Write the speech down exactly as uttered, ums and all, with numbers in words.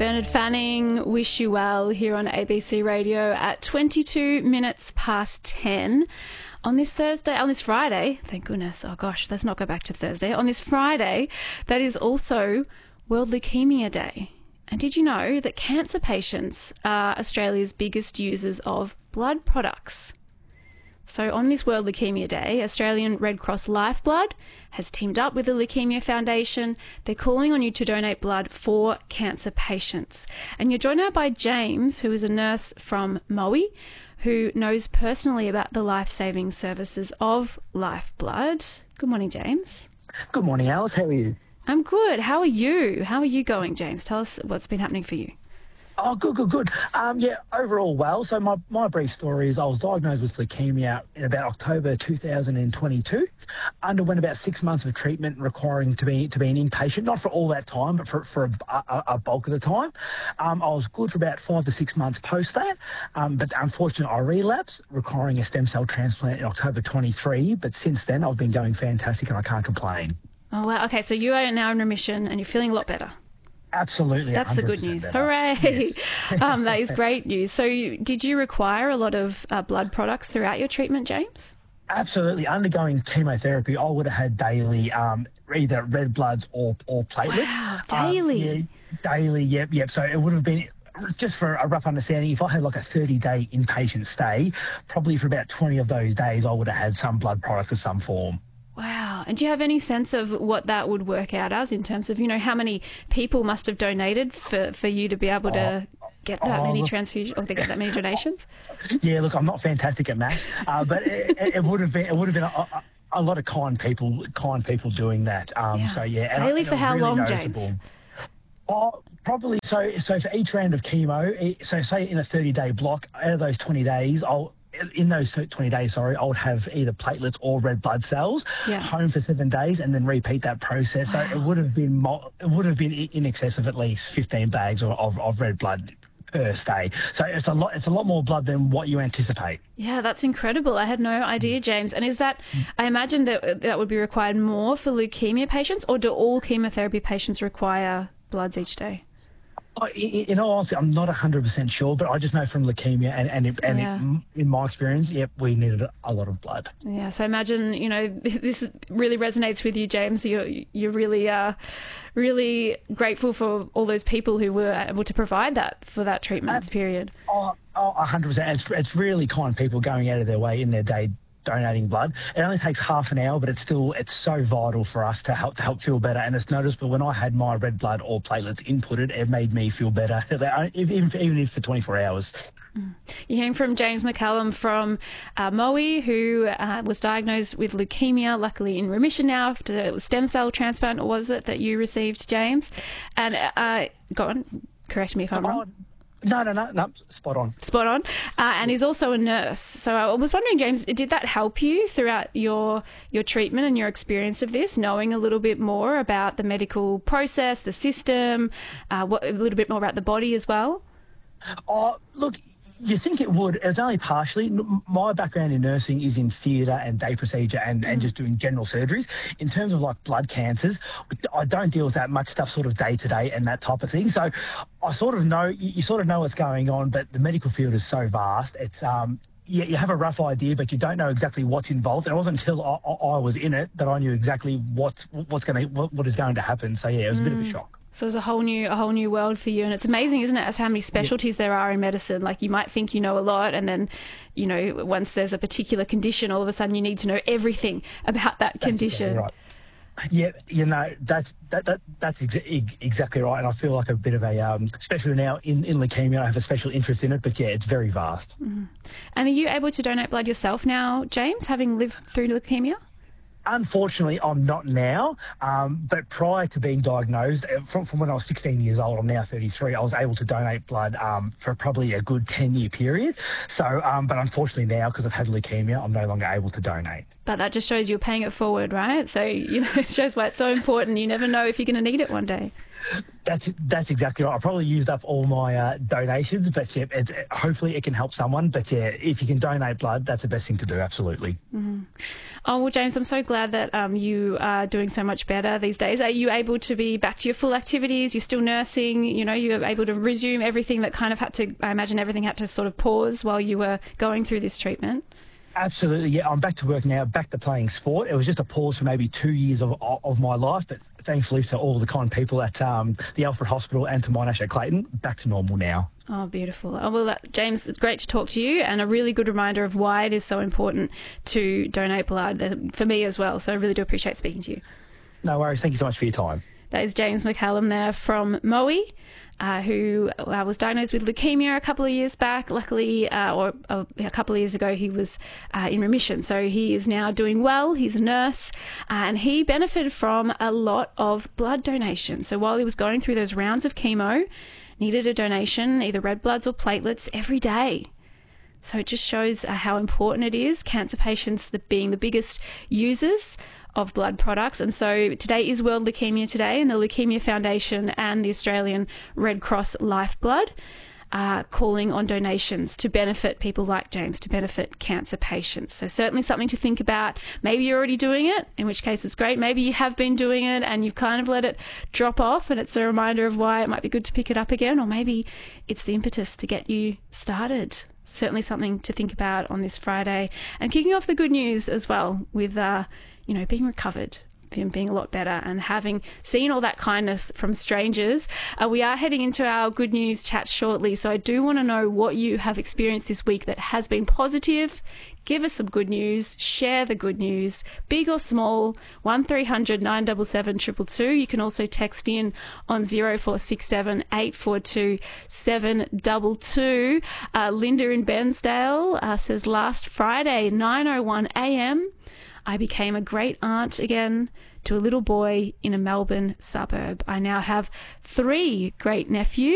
Bernard Fanning, wish you well here on A B C Radio at twenty-two minutes past ten on this Thursday, on this Friday. Thank goodness. Oh gosh, let's not go back to Thursday. On this Friday, that is also World Leukemia Day. And did you know that cancer patients are Australia's biggest users of blood products? So on this World Leukemia Day, Australian Red Cross Lifeblood has teamed up with the Leukemia Foundation. They're calling on you to donate blood for cancer patients. And you're joined now by James, who is a nurse from Moe, who knows personally about the life-saving services of Lifeblood. Good morning, James. Good morning, Alice. How are you? I'm good. How are you? How are you going, James? Tell us what's been happening for you. Oh, good, good, good. Um, yeah, overall well. So my, my brief story is I was diagnosed with leukemia in about October two thousand twenty-two, underwent about six months of treatment requiring to be to be an inpatient, not for all that time, but for, for a, a, a bulk of the time. Um, I was good for about five to six months post that, um, but unfortunately I relapsed, requiring a stem cell transplant in October twenty-three, but since then I've been going fantastic and I can't complain. Oh, wow. Okay, so you are now in remission and you're feeling a lot better. Absolutely. That's the good news. Better. Hooray. Yes. um, that is great news. So you, did you require a lot of uh, blood products throughout your treatment, James? Absolutely. Undergoing chemotherapy, I would have had daily um, either red bloods or, or platelets. Wow, daily? Um, yeah, daily, yep, yep. So it would have been, just for a rough understanding, if I had like a thirty-day inpatient stay, probably for about twenty of those days, I would have had some blood product of some form. Wow. And do you have any sense of what that would work out as in terms of, you know, how many people must have donated for, for you to be able to get that oh, many look, transfusions or to get that many donations? Yeah, look, I'm not fantastic at maths, uh, but it, it would have been it would have been a, a, a lot of kind people kind people doing that. Um, yeah. So yeah, and, daily and for how really long, noticeable. James? Oh, probably so. So for each round of chemo, so say in a thirty-day block, out of those twenty days, I'll. In those twenty days, sorry, I would have either platelets or red blood cells, yeah. home for seven days, and then repeat that process. Wow. So it would have been it would have been in excess of at least fifteen bags of, of, of red blood per stay. So it's a lot. It's a lot more blood than what you anticipate. Yeah, that's incredible. I had no idea, James. And is that? I imagine that that would be required more for leukemia patients, or do all chemotherapy patients require bloods each day? In all honesty, I'm not one hundred percent sure, but I just know from leukemia and, and, it, and yeah. it, in my experience, yep, we needed a lot of blood. Yeah, so imagine, you know, this really resonates with you, James. You're, you're really, uh, really grateful for all those people who were able to provide that for that treatment uh, period. Oh, oh, one hundred percent. It's, it's really kind people going out of their way in their day donating blood. It only takes half an hour, but it's still it's so vital for us to help to help feel better. And it's noticeable when I had my red blood or platelets inputted, it made me feel better, even even if for twenty-four hours. You're hearing from James McCallum from uh, Moe, who uh, was diagnosed with leukemia, luckily in remission now after stem cell transplant, or was it that you received, James? And uh, go on, correct me if I'm wrong. No, no, no, no, spot on. Spot on. Uh, and he's also a nurse. So I was wondering, James, did that help you throughout your your treatment and your experience of this, knowing a little bit more about the medical process, the system, uh, what, a little bit more about the body as well? Oh, look, you think it would. It's only partially. My background in nursing is in theatre and day procedure and, mm. and just doing general surgeries. In terms of like blood cancers, I don't deal with that much stuff sort of day to day and that type of thing. So I sort of know, you, you sort of know what's going on, but the medical field is so vast. It's, um, you, you have a rough idea, but you don't know exactly what's involved. And it wasn't until I, I, I was in it that I knew exactly what, what's going to, what, what is going to happen. So yeah, it was mm. a bit of a shock. So there's a whole new a whole new world for you, and it's amazing, isn't it, as how many specialties yeah. there are in medicine. Like, you might think you know a lot, and then, you know, once there's a particular condition, all of a sudden you need to know everything about that that's condition. Exactly right. Yeah, you know, that's that, that that's exa- exactly right, and I feel like a bit of a, um, especially now in, in leukemia, I have a special interest in it, but yeah, it's very vast. Mm. And are you able to donate blood yourself now, James, having lived through leukemia? Unfortunately, I'm not now, um, but prior to being diagnosed, from, from when I was sixteen years old, I'm now thirty-three, I was able to donate blood um, for probably a good ten-year period. So, um, but unfortunately now, because I've had leukemia, I'm no longer able to donate. But that just shows you're paying it forward, right? So, you know, it shows why it's so important. You never know if you're going to need it one day. That's that's exactly right. I probably used up all my uh, donations, but yeah, it's, hopefully it can help someone. But yeah, if you can donate blood, that's the best thing to do. Absolutely. Mm-hmm. Oh well, James, I'm so glad that um, you are doing so much better these days. Are you able to be back to your full activities? You're still nursing. You know, you're able to resume everything that kind of had to. I imagine everything had to sort of pause while you were going through this treatment. Absolutely, yeah. I'm back to work now, back to playing sport. It was just a pause for maybe two years of of my life, but thankfully to all the kind people at um, the Alfred Hospital and to Monash at Clayton, back to normal now. Oh, beautiful. Oh, well, that, James, it's great to talk to you, and a really good reminder of why it is so important to donate blood for me as well. So I really do appreciate speaking to you. No worries. Thank you so much for your time. That is James McCallum there from M O E. Uh, who uh, was diagnosed with leukemia a couple of years back. Luckily, uh, or uh, a couple of years ago, he was uh, in remission. So he is now doing well. He's a nurse, uh, and he benefited from a lot of blood donation. So while he was going through those rounds of chemo, needed a donation, either red bloods or platelets, every day. So it just shows uh, how important it is. Cancer patients the, being the biggest users of blood products. And so today is World Leukemia Day, and the Leukemia Foundation and the Australian Red Cross Lifeblood are calling on donations to benefit people like James, to benefit cancer patients. So certainly something to think about. Maybe you're already doing it, in which case it's great. Maybe you have been doing it and you've kind of let it drop off, and it's a reminder of why it might be good to pick it up again, or maybe it's the impetus to get you started. Certainly something to think about on this Friday. And kicking off the good news as well with uh, you know, being recovered, being, being a lot better, and having seen all that kindness from strangers. Uh, we are heading into our good news chat shortly, so I do want to know what you have experienced this week that has been positive. Give us some good news. Share the good news, big or small. one three hundred nine seven seven two two two. You can also text in on zero four six seven eight four two seven two two. Uh, Linda in Bensdale uh, says, last Friday, nine oh one a m, I became a great aunt again to a little boy in a Melbourne suburb. I now have three great nephews.